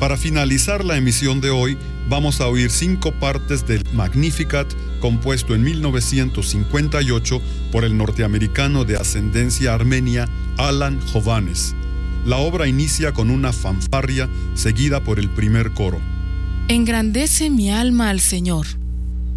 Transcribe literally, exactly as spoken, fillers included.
Para finalizar la emisión de hoy, vamos a oír cinco partes del Magnificat, compuesto en mil novecientos cincuenta y ocho por el norteamericano de ascendencia armenia Alan Hovhannes. La obra inicia con una fanfarria seguida por el primer coro. Engrandece mi alma al Señor.